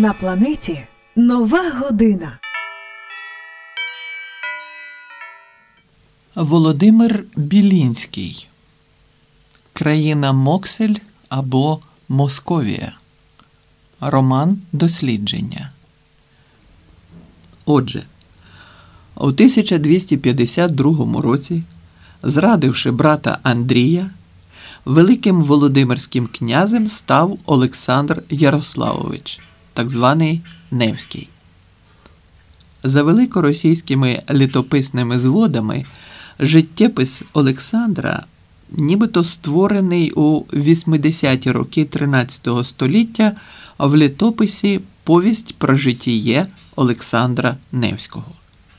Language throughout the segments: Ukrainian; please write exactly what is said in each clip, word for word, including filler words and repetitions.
На планеті нова година. Володимир Білінський. Країна Моксель або Московія. Роман дослідження. Отже, у тисяча двісті п'ятдесят другому році, зрадивши брата Андрія, великим володимирським князем став Олександр Ярославович, так званий Невський. За великоросійськими літописними зводами, життєпис Олександра нібито створений у вісімдесяті роки тринадцятого століття в літописі «Повість про житіє Олександра Невського».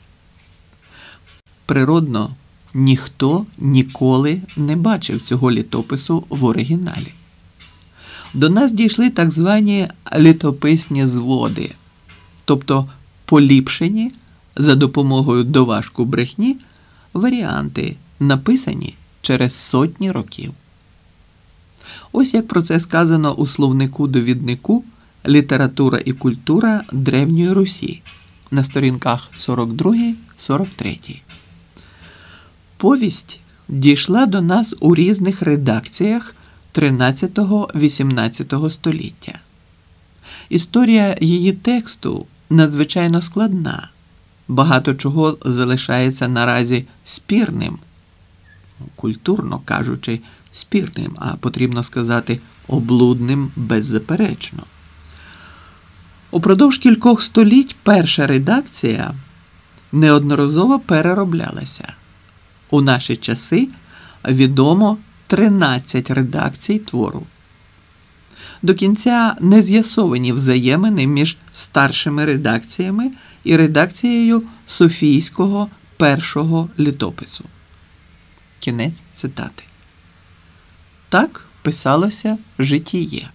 Природно, ніхто ніколи не бачив цього літопису в оригіналі. До нас дійшли так звані літописні зводи, тобто поліпшені за допомогою доважку брехні варіанти, написані через сотні років. Ось як про це сказано у словнику-довіднику «Література і культура Древньої Русі» на сторінках сорок другій - сорок третій. Повість дійшла до нас у різних редакціях тринадцятого - вісімнадцятого століття. Історія її тексту надзвичайно складна, багато чого залишається наразі спірним, культурно кажучи, спірним, а потрібно сказати облудним беззаперечно. Упродовж кількох століть перша редакція неодноразово перероблялася. У наші часи відомо тринадцять редакцій твору. До кінця не з'ясовані взаємини між старшими редакціями і редакцією Софійського першого літопису. Кінець цитати. Так писалося житіє.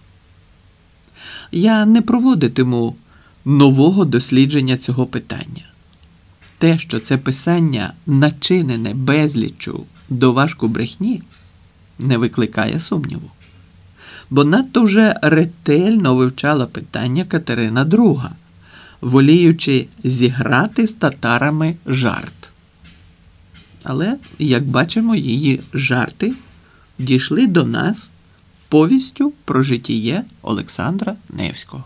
Я не проводитиму нового дослідження цього питання. Те, що це писання начинене безліччю доважку брехні, не викликає сумніву. Бо надто вже ретельно вивчала питання Катерина Друга, воліючи зіграти з татарами жарт. Але, як бачимо, її жарти дійшли до нас повістю про житіє Олександра Невського.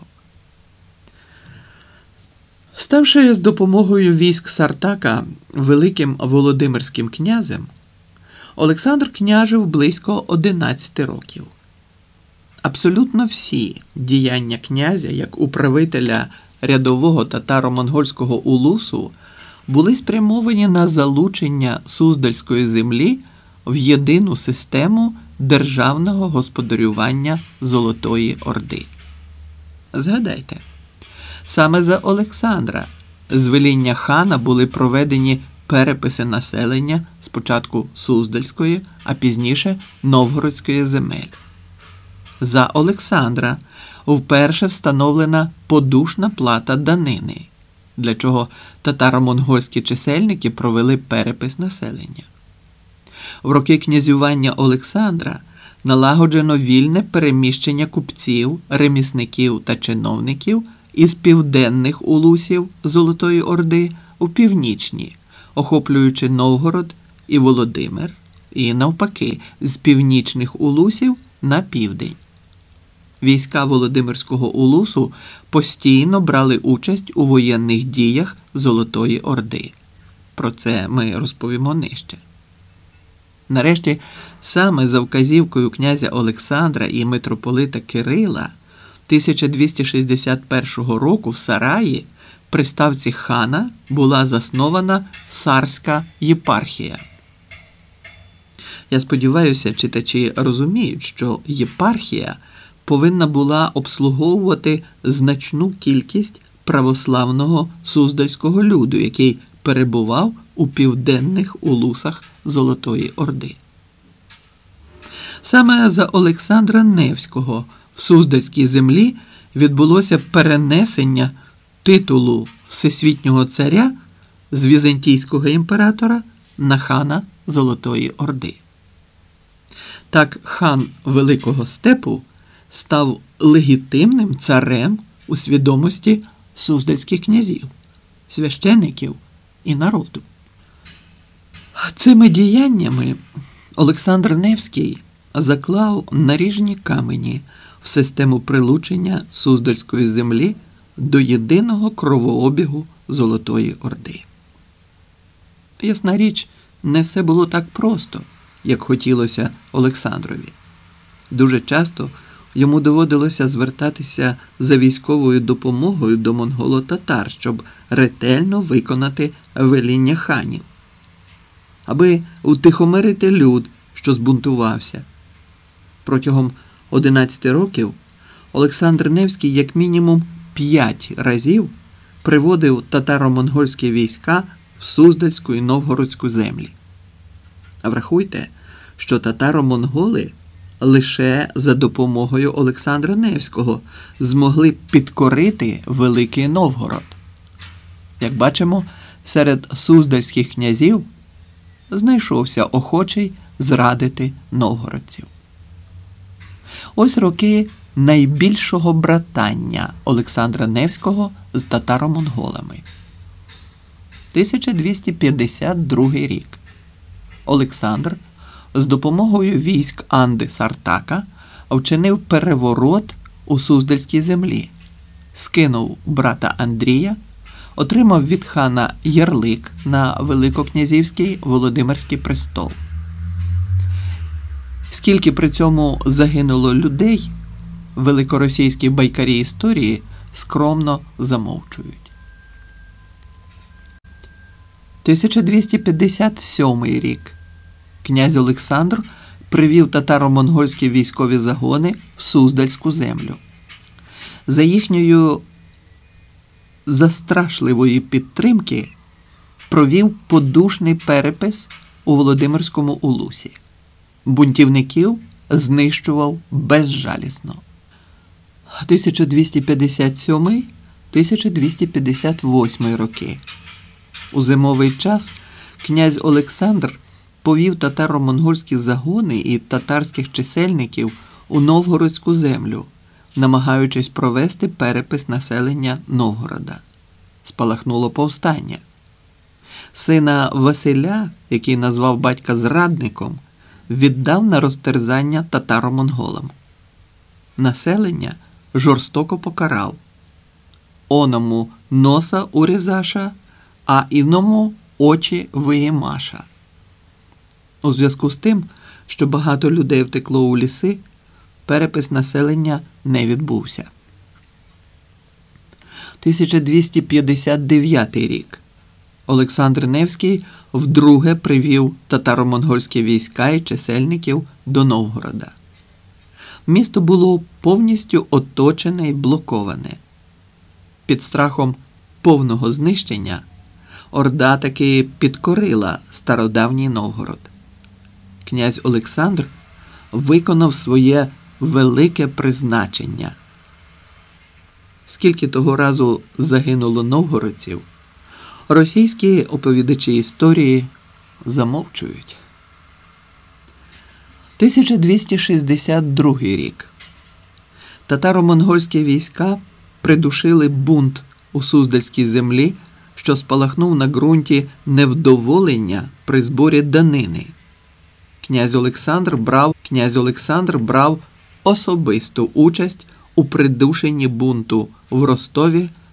Ставши з допомогою військ Сартака великим володимирським князем, Олександр княжив близько одинадцяти років. Абсолютно всі діяння князя, як управителя рядового татаро-монгольського улусу, були спрямовані на залучення Суздальської землі в єдину систему державного господарювання Золотої Орди. Згадайте, саме за Олександра з веління хана були проведені переписи населення спочатку Суздальської, а пізніше Новгородської земель. За Олександра вперше встановлена подушна плата данини, для чого татаро-монгольські чисельники провели перепис населення. В роки князювання Олександра налагоджено вільне переміщення купців, ремісників та чиновників із південних улусів Золотої Орди у північні, охоплюючи Новгород і Володимир, і навпаки, з північних улусів на південь. Війська Володимирського улусу постійно брали участь у воєнних діях Золотої Орди. Про це ми розповімо нижче. Нарешті, саме за вказівкою князя Олександра і митрополита Кирила тисяча двісті шістдесят першого року в Сараї при ставці хана була заснована Сарська єпархія. Я сподіваюся, читачі розуміють, що єпархія повинна була обслуговувати значну кількість православного суздальського люду, який перебував у південних улусах Золотої Орди. Саме за Олександра Невського в Суздальській землі відбулося перенесення титулу Всесвітнього царя з візантійського імператора на хана Золотої Орди. Так хан Великого Степу став легітимним царем у свідомості суздальських князів, священиків і народу. Цими діяннями Олександр Невський заклав наріжні камені в систему прилучення суздальської землі до єдиного кровообігу Золотої Орди. Ясна річ, не все було так просто, як хотілося Олександрові. Дуже часто йому доводилося звертатися за військовою допомогою до монголо-татар, щоб ретельно виконати веління ханів, аби утихомирити люд, що збунтувався. Протягом одинадцяти років Олександр Невський як мінімум п'ять разів приводив татаро-монгольські війська в Суздальську і Новгородську землі. А врахуйте, що татаро-монголи лише за допомогою Олександра Невського змогли підкорити Великий Новгород. Як бачимо, серед суздальських князів знайшовся охочий зрадити новгородців. Ось роки найбільшого братання Олександра Невського з татаро-монголами. тисяча двісті п'ятдесят другий рік. Олександр з допомогою військ Анди Сартака вчинив переворот у Суздальській землі, скинув брата Андрія, отримав від хана ярлик на Великокнязівський Володимирський престол. Скільки при цьому загинуло людей, великоросійські байкарі історії скромно замовчують. тисяча двісті п'ятдесят сьомий рік. Князь Олександр привів татаро-монгольські військові загони в Суздальську землю. За їхньою застрашливої підтримки провів подушний перепис у Володимирському Улусі. Бунтівників знищував безжалісно. тисяча двісті п'ятдесят сьомий - тисяча двісті п'ятдесят восьмий роки. У зимовий час князь Олександр повів татаро-монгольські загони і татарських чисельників у Новгородську землю, намагаючись провести перепис населення Новгорода. Спалахнуло повстання. Сина Василя, який назвав батька зрадником, віддав на розтерзання татаро-монголам. Населення жорстоко покарав. Оному носа урізаша, а іному очі виємаша. У зв'язку з тим, що багато людей втекло у ліси, перепис населення не відбувся. тисяча двісті п'ятдесят дев'ятий рік. Олександр Невський вдруге привів татаро-монгольські війська і чисельників до Новгорода. Місто було повністю оточене і блоковане. Під страхом повного знищення Орда таки підкорила стародавній Новгород. Князь Олександр виконав своє велике призначення. Скільки того разу загинуло новгородців, російські оповідачі історії замовчують. тисяча двісті шістдесят другий рік. Татаро-монгольські війська придушили бунт у Суздальській землі, що спалахнув на ґрунті невдоволення при зборі данини. Князь Олександр брав, князь Олександр брав особисту участь у придушенні бунту в Ростові